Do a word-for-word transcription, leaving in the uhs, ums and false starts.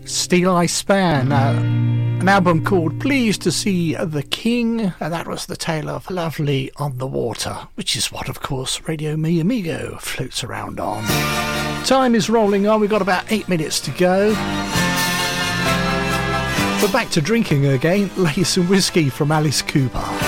Steel Eye Span, uh, an album called Pleased to See the King, and that was the tale of Lovely on the Water, which is what, of course, Radio Mi Amigo floats around on. Time is rolling on, we've got about eight minutes to go. But back to drinking again, lay some whiskey from Alice Cooper.